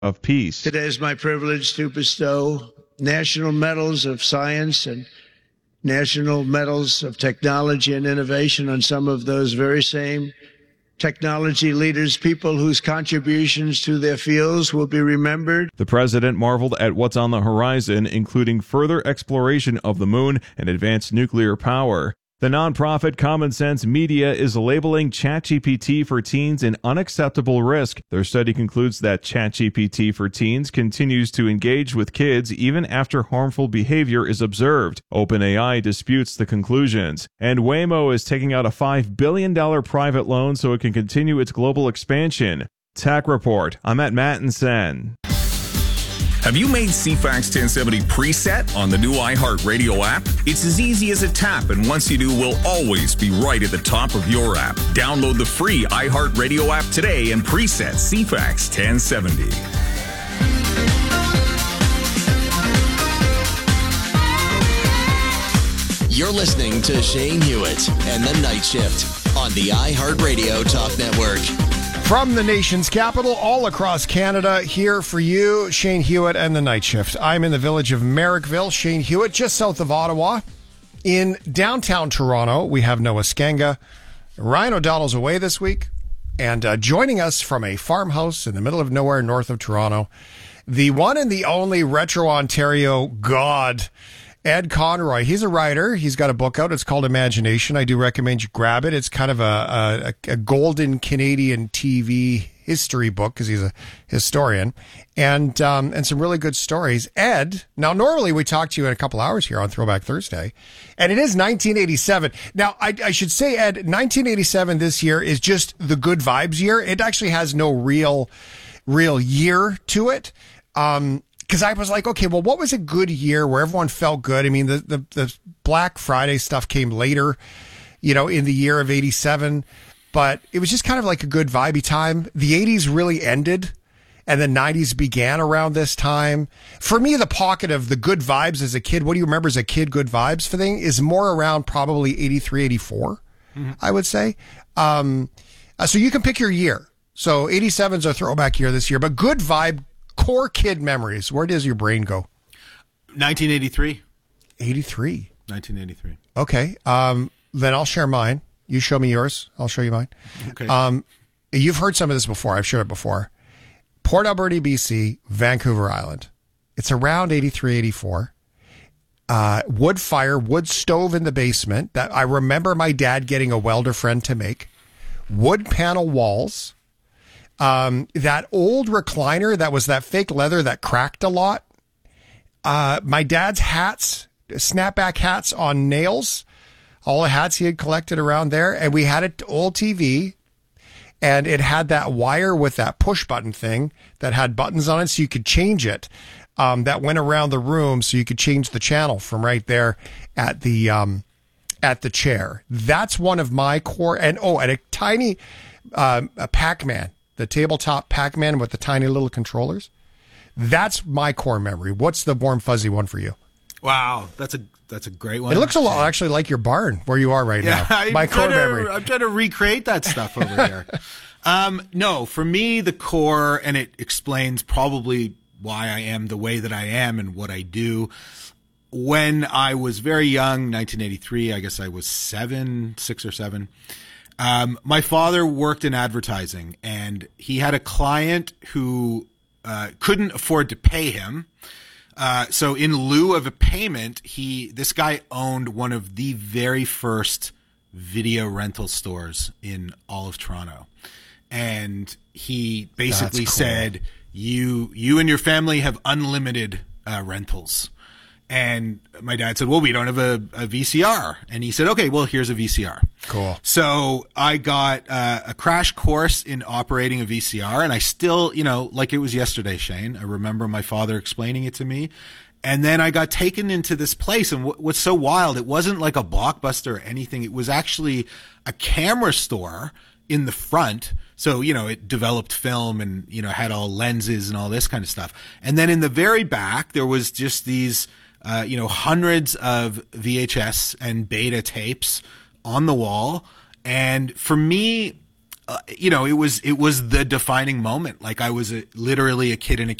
of Peace. Today is my privilege to bestow national medals of science and national medals of technology and innovation on some of those very same technology leaders, people whose contributions to their fields will be remembered. The president marveled at what's on the horizon, including further exploration of the moon and advanced nuclear power. The nonprofit Common Sense Media is labeling ChatGPT for teens an unacceptable risk. Their study concludes that ChatGPT for teens continues to engage with kids even after harmful behavior is observed. OpenAI disputes the conclusions. And Waymo is taking out a $5 billion private loan so it can continue its global expansion. Tech Report. I'm at Mattinson. Have you made CFAX 1070 preset on the new iHeartRadio app? It's as easy as a tap, and once you do, we'll always be right at the top of your app. Download the free iHeartRadio app today and preset CFAX 1070. You're listening to Shane Hewitt and the Night Shift on the iHeartRadio Talk Network. From the nation's capital, all across Canada, here for you, Shane Hewitt and the Night Shift. I'm in the village of Merrickville. Shane Hewitt, just south of Ottawa. In downtown Toronto, we have Noah Skenga. Ryan O'Donnell's away this week. And joining us from a farmhouse in the middle of nowhere north of Toronto, the one and the only Retro Ontario god, Ed Conroy. He's a writer. He's got a book out. It's called Imagination. I do recommend you grab it. It's kind of a golden Canadian TV history book because he's a historian, and some really good stories. Ed, now normally we talk to you in a couple hours here on Throwback Thursday, and it is 1987. Now I should say, Ed, 1987 this year is just the good vibes year. It actually has no real year to it. Because I was like, okay, well, what was a good year where everyone felt good? I mean, the Black Friday stuff came later, in the year of 87, but it was just kind of like a good vibey time. The 80s really ended, and the 90s began around this time. For me, the pocket of the good vibes as a kid, what do you remember as a kid, good vibes for thing, is more around probably 83, 84, I would say. So you can pick your year. So 87's a throwback year this year, but good vibe, core kid memories. Where does your brain go? 1983. 83. 1983. Okay. Then I'll share mine. You show me yours. I'll show you mine. Okay. You've heard some of this before. I've shared it before. Port Alberni, BC, Vancouver Island. It's around 83, 84. Wood fire, wood stove in the basement that I remember my dad getting a welder friend to make. Wood panel walls. That old recliner that was that fake leather that cracked a lot. My dad's hats, snapback hats on nails, all the hats he had collected around there. And we had an old TV, and it had that wire with that push button thing that had buttons on it so you could change it. That went around the room so you could change the channel from right there at the chair. That's one of my core. And a tiny a Pac-Man. The tabletop Pac-Man with the tiny little controllers. That's my core memory. What's the warm, fuzzy one for you? Wow, that's a great one. It looks a lot actually like your barn where you are right now. My core memory. I'm trying to recreate that stuff over here. No, for me, the core, and it explains probably why I am the way that I am and what I do. When I was very young, 1983, I guess I was 6 or 7. My father worked in advertising, and he had a client who couldn't afford to pay him. So in lieu of a payment, this guy owned one of the very first video rental stores in all of Toronto. And he basically said, you and your family have unlimited rentals. And my dad said, well, we don't have a VCR. And he said, okay, well, here's a VCR. Cool. So I got a crash course in operating a VCR. And I still, like it was yesterday, Shane, I remember my father explaining it to me. And then I got taken into this place. And what's so wild, it wasn't like a Blockbuster or anything. It was actually a camera store in the front. So, it developed film and, had all lenses and all this kind of stuff. And then in the very back, there was just these hundreds of VHS and beta tapes on the wall. And for me, it was the defining moment. Like I was literally a kid in a